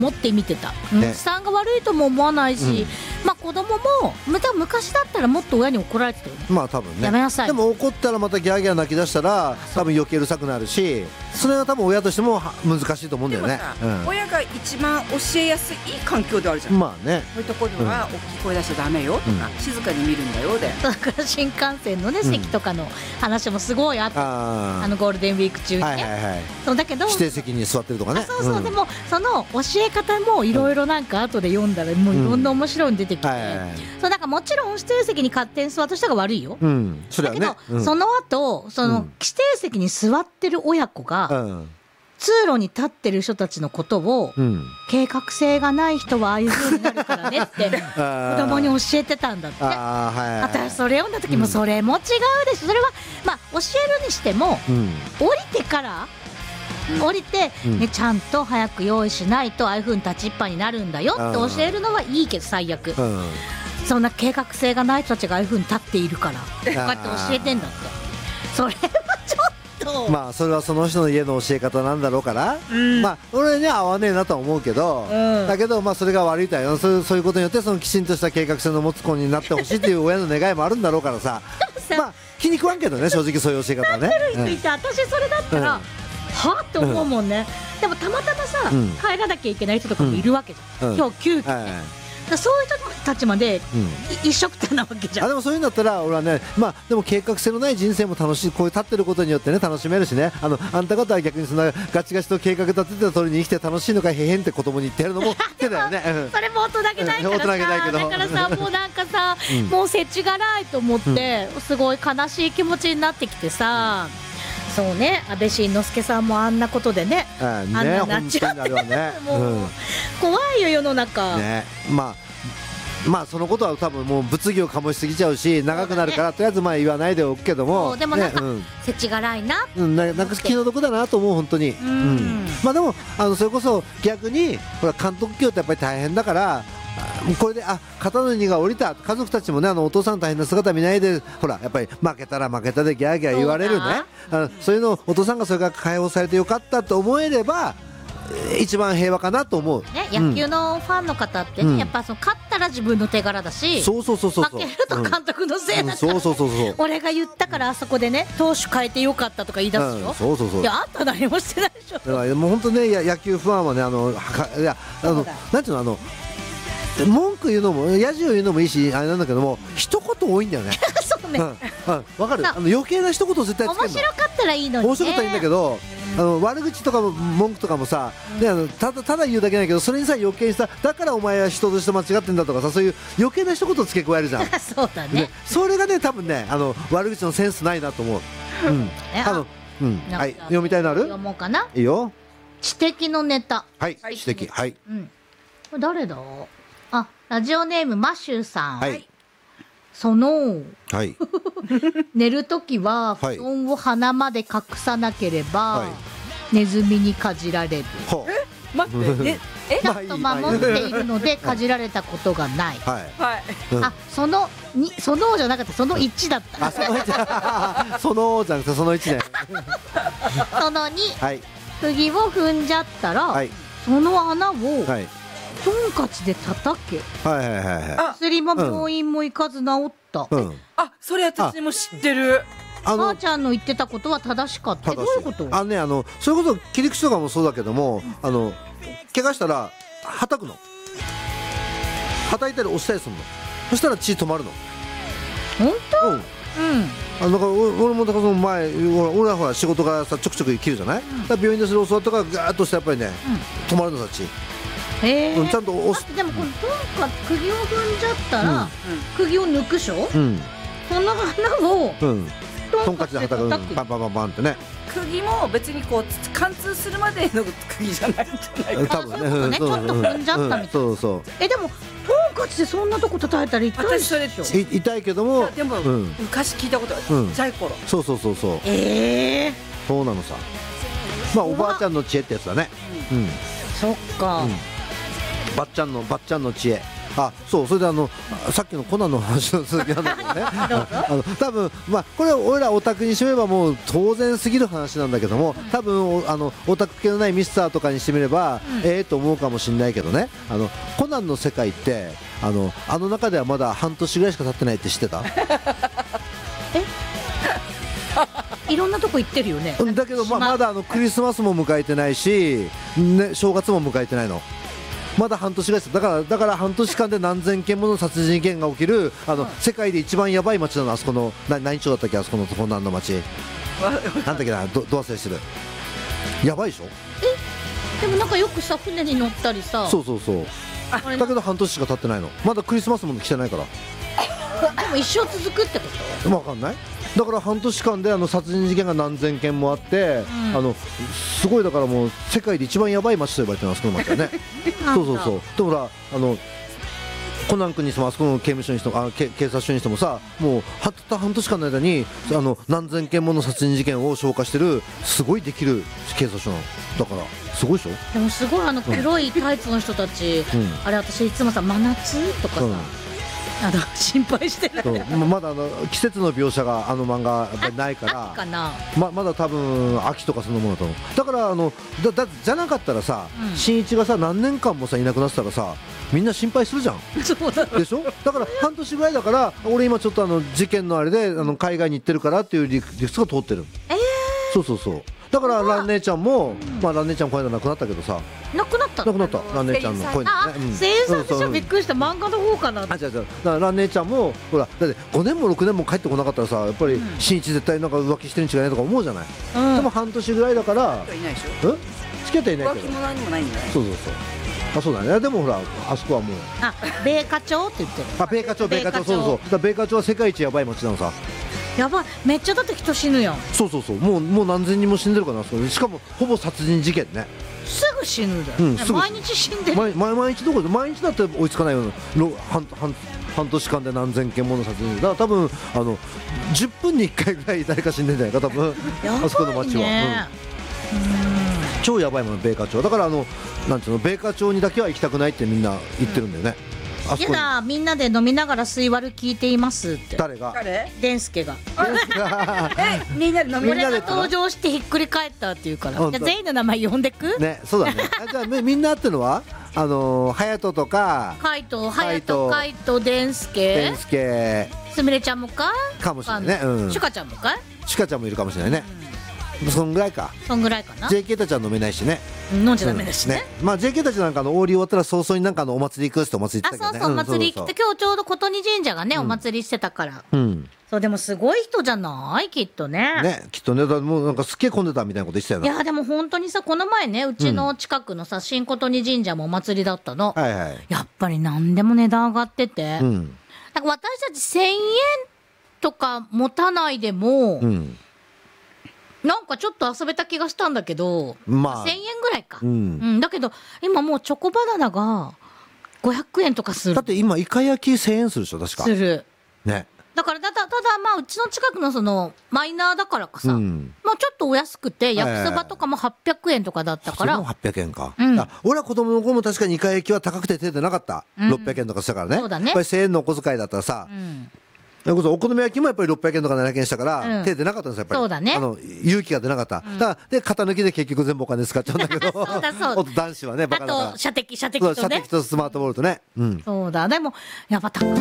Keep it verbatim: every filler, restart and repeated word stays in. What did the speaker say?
持って見てた、うんね、 さんが悪いとも思わないし、うん、まあ子供もまた昔だったらもっと親に怒られてたよね。 まあ多分ね、 やめなさい。 でも怒ったらまたギャーギャー泣き出したら多分余計うるさくなるし、それは多分親としても難しいと思うんだよね。 でもさ、うん、親が一番教えやすい環境であるじゃん。 まあね、 こういうところは大きい声出しちゃダメよとか、うん、静かに見るんだよで。 だから新幹線のね、席とかの話もすごいあった、うん、あ, あのゴールデンウィーク中にね、はいはいはい、そうだけど指定席に座ってるとかね。 そうそう、うん、でもその教え方もいろいろなんか後で読んだらもういろんな面白いの出てきて、うん、はいはいはい、そうだからもちろん指定席に勝手に座った人が悪いよ、うん、それはね、だけど、うん、その後その指定席に座ってる親子が、うん、通路に立ってる人たちのことを、うん、計画性がない人はああいう風になるからねって子供に教えてたんだって。あ、はいはい、私それ読んだ時もそれも違うでしょ、うん、それはまあ教えるにしても、うん、降りてから降りて、うんね、ちゃんと早く用意しないとああいう風に立ちっぱになるんだよって教えるのはいいけど、最悪、うん、そんな計画性がない人たちがああいう風に立っているからこうやって教えてんだって。それはちょっとまあそれはその人の家の教え方なんだろうから、うん、まあ俺には合わねえなとは思うけど、うん、だけどまあそれが悪いとはそういう、そういうことによってそのきちんとした計画性の持つ子になってほしいという親の願いもあるんだろうからさまあ気に食わんけどね、正直そういう教え方はね。 人いて、うん、私それだったら、うんはって思うもんね、うん、でもたまたまさ、うん、帰らなきゃいけない人とかもいるわけじゃん、うん、今日急遽ね、はいはい、だそういう人たちまで、うん、一緒くたなわけじゃん。 あでもそういうんだったら俺はね、まあでも計画性のない人生も楽しい、こういう立ってることによってね楽しめるしね、あのあんた方は逆にそんなガチガチと計画立ててた通りに生きて楽しいのかへへんって子供に言ってやるのも手だよね。 それも大人げないからさ、だからさもうなんかさ、うん、もう世知辛いと思って、うん、すごい悲しい気持ちになってきてさ、うんそうね、安倍晋之助さんもあんなことでね、あんなになっちゃって、ね、もう、うん、怖いよ世の中、 ね、まあまあそのことは多分もう物議を醸しすぎちゃうし長くなるから、ね、とりあえずまあ言わないでおくけども、 でもなんか、ねうん、世知辛いな、 うん、ななんか気の毒だなと思う本当に、うん、うん、まあでもあのそれこそ逆にほら監督業ってやっぱり大変だからこれであ肩の荷が下りた、家族たちもねあのお父さん大変な姿見ないでほらやっぱり負けたら負けたでギャーギャー言われるね、あのそういうのをお父さんがそれが解放されてよかったと思えれば一番平和かなと思う、 ね、野球のファンの方ってね、うん、やっぱその勝ったら自分の手柄だし、 そうそうそうそう負けると監督のせいだから、うん、 そうそうそうそう俺が言ったからあそこでね投手変えてよかったとか言い出すよ、うん、そうそうそう、いやあんた何もしてないでしょ。 だからもう本当ね野球ファンはねあのいやあのなんていうのあの文句言うのもヤジを言うのもいいしあれなんだけども一言多いんだよね。 そうね、うんうん、分かる、あの余計な一言を絶対つけるの。 面白かったらいいのにね。 面白かったらいいんだけど、あの悪口とかも文句とかもさ、ね、あのただただ言うだけないけどそれにさ余計にさだからお前は人として間違ってんだとかさ、そういう余計な一言を付け加えるじゃん。 そうだね。 それがね多分ねあの悪口のセンスないなと思う。うん、あのうん、はい、読みたいのある？ 読もうかな。 いいよ。 知的のネタ。 はい、知的、はい。 うん。これ誰だ？あ、ラジオネームマシューさん。はい。その、はい、寝るときは布団を鼻まで隠さなければ、はい、ネズミにかじられる。 はあ、え待って、ね、えちゃんと守っているのでかじられたことがない。はい。あ、そのにそのじゃなかった、そのいちだった。 あ、そのいち。そのじゃなくてそのいちね。 そのに、はい、釘を踏んじゃったら、はい、その穴を、はい、トンカチで叩け。はいはいはいはい。薬も病院も行かず治った。うん、 あ、それ私も知ってる。 あのばあちゃんの言ってたことは正しかった。どういうこと？ あのね、あのそれこそ切り口とかもそうだけども、あの怪我したらはたくの。はたいたり押したりするの。そしたら血止まるの。 本当？うん。うん。 あのだから俺もだからその前俺はほら仕事がさちょくちょく切るじゃない？うん、だから病院でそれ教わったからガーッとしてやっぱりね、うん、止まるのさ血。 へうん、ちゃんと押す。 でもこのトンカ釘を踏んじゃったら、うん、釘を抜くでしょ、うん、その穴を、うん、 トンカチではたく、パンパンパンパンってね。 釘も別にこう貫通するまでの釘じゃないんじゃないか。 多分ね、ちょっと踏んじゃったみたいな。 そうそう。 えでもトンカチでそんなとこ叩いたら痛いでしょ。 痛いけども。 でも昔聞いたことある。ちっちゃい頃。 そうそうそうそう。 ええ。 そうなのさ。まあおばあちゃんの知恵ってやつだね。うん。 そっか。 ばっちゃんのばっちゃんの知恵。 あそうそれであのさっきのコナンの話の続きなんだけどねあの多分まあこれ俺らオタクにしてみればもう当然すぎる話なんだけども、多分あのオタク系のないミスターとかにしてみれば、うん、ええと思うかもしれないけどね、あのコナンの世界ってあのあの中ではまだ半年ぐらいしか経ってないって知ってた？ えいろんなとこ行ってるよね。 だけど、ま、まだあのクリスマスも迎えてないし、ね、正月も迎えてないの。まだ半年ぐらいです。だからだから半年間で何千件もの殺人事件が起きるあの、うん、世界で一番やばい街なの。あそこのな何町だったっけ、あそこのコナンの街なんだっけな、どど忘れしてる。やばいでしょ。 えでもなんかよくさ船に乗ったりさ。 そうそうそう。だけど半年しか経ってないの。まだクリスマスも来てないから。 でも一生続くってこと？ 分かんない。だから半年間であの殺人事件が何千件もあって、うん、あのすごいだからもう世界で一番やばい街と呼ばれてますこの街はねそうそうそう。でほらあのコナン君にしてもあそこの刑務所にしてもあ警察署にしてもさ、もうたった半年間の間にあの何千件もの殺人事件を消化してるすごいできる警察署なの。だからすごいでしょ。 でもすごいあの黒いタイツの人たち、うん、あれ私いつもさ真夏とかさ、うんあの心配してるまだあの季節の描写があの漫画ないからかな、 ま, まだ多分秋とかそのものだと思う。だからあの だ, だじゃなかったらさ、うん、新一がさ何年間もさいなくなってたらさみんな心配するじゃんそうだでしょ。だから半年ぐらいだから俺今ちょっとあの事件のあれであの海外に行ってるからっていう理屈が通ってる。 えー、 そうそうそう。だから蘭姉ちゃんも、まあ蘭姉ちゃんこの間亡くなったけどさ。 亡くなった亡くなった蘭姉ちゃんの声ね。 声優さんでしょ。びっくりした。漫画の方かな。 あ違う違う。だから蘭姉ちゃんもほらだってごねんもろくねんも帰ってこなかったらさやっぱり新一絶対なんか浮気してるん違いないとか思うじゃない。うん、でも半年ぐらいだから。 いないでしょ。 うん？付き合っていないけど。 浮気も何もないんだよ。 そうそうそう。あそうだね。でもほらあそこはもう。 あ米花町って言ってる。 あ米花町米花町そうそう。だから米花町は世界一やばい街なのさ。 やばいめっちゃだって人死ぬやん。 そうそうそう。もうもう何千人も死んでるからな。しかもほぼ殺人事件ね。 すぐ死ぬだよ、うん、毎日死んでる。 毎, 毎日どころで毎日だって追いつかないような半, 半, 半年間で何千件もの殺人だから多分あのじゅっぷんにいっかいぐらい誰か死んでんじゃないか多分あそこの街は、うん、うん超やばいもの米花町だからあのなんていうの米花町にだけは行きたくないってみんな言ってるんだよね、うんいやだみんなで飲みながら吸い割る聞いていますって。 誰が？ デンスケがえみんなで飲みながら登場してひっくり返ったっていうからじゃ全員の名前呼んでくね。そうだねあじゃあみんなってのはあの隼人とか海斗隼人海斗デンスケデンスケすみれちゃんもかかもしれないね、うん、 シュカちゃんもかシュカちゃんもいるかもしれないね、うん、そんぐらいかそんぐらいかな。 ジェーケー たちは飲めないしね飲んじゃダメだしね、 うん、ねまあ ジェーケー たちなんかのオーリー終わったら早々になんかのお祭り行くってお祭り行ってたけどね。 あそうそう、うん、お祭り行って今日ちょうど琴似神社がね、うん、お祭りしてたから、 うん、 そうでもすごい人じゃないきっとねねきっとねだもうなんかすっげえ混んでたみたいなこと言ってたよな。 いやでも本当にさこの前ねうちの近くのさ、うん、新琴似神社もお祭りだったの、 はいはい、 やっぱり何でも値段上がってて、 うん、 なんか私たちせんえんとか持たないでも、うんなんかちょっと遊べた気がしたんだけど、まあ、せんえんぐらいか、うんうん、だけど今もうチョコバナナがごひゃくえんとかする。 だって今イカ焼きせんえんするでしょ確か。 するね。 だからただただまあうちの近くのそのマイナーだからかさ、うん、まあちょっとお安くて焼きそばとかもはっぴゃくえんとかだったから、 それもはっぴゃくえんか、うん、あ俺は子供の頃も確かにイカ焼きは高くて手でなかった、うん、ろっぴゃくえんとかしたからね。 そうだねやっぱりせんえんのお小遣いだったらさ、うんそれこそお好み焼きもやっぱりろっぴゃくえんとかななひゃくえんしたから、うん、手出なかったんですよやっぱり。そうだね。あの勇気が出なかった、うん、だからで型抜きで結局全部お金使っちゃうんだけどそうだそうだ男子はねバカだからあと射的射的とね射的とスマートボールとね、うん、 そうだでもやっぱ高い